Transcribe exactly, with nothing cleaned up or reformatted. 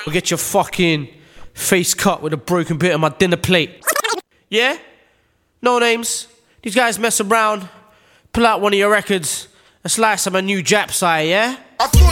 Or get your fucking face cut with a broken bit of my dinner plate. Yeah? No names. These guys mess around, pull out one of your records and slice them a new Jap side, yeah?